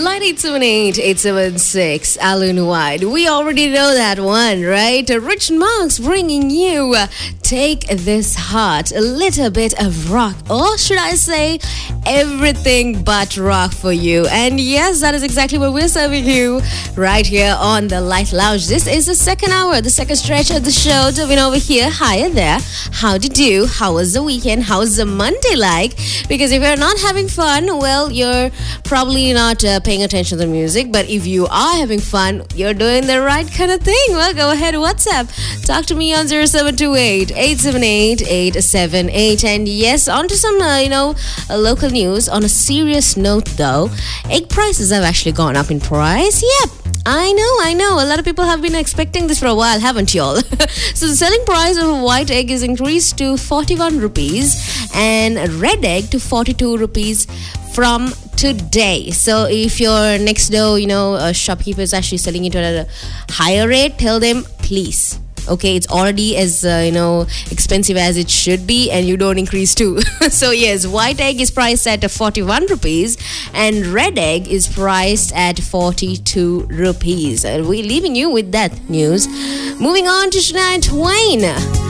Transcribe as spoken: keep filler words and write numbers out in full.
nine eight seven eight, eight seven six, Alan White. We already know that one, right? Rich Marks bringing you Take This Heart, a little bit of rock, or should I say everything but rock for you. And yes, that is exactly what we're serving you right here on the Light Lounge. This is the second hour, the second stretch of the show. Doing over here, hiya there. How to do? How was the weekend? How's the Monday like? Because if you're not having fun, well, you're probably not uh, paying attention to the music. But if you are having fun, you're doing the right kind of thing. Well, go ahead, WhatsApp. Talk to me on zero seven two eight, eight seven eight, eight seven eight. And yes, on to some, uh, you know, uh, local news. On a serious note, though, egg prices have actually gone up in price. Yep. I know, I know. A lot of people have been expecting this for a while, haven't y'all? So the selling price of a white egg is increased to forty-one rupees and red egg to forty-two rupees from today. So if your next door, you know, a shopkeeper is actually selling it at a higher rate, tell them, please. Okay, it's already as, uh, you know, expensive as it should be, and you don't increase too. So yes, white egg is priced at forty-one rupees and red egg is priced at forty-two rupees. And we're leaving you with that news. Moving on to Shania Twain.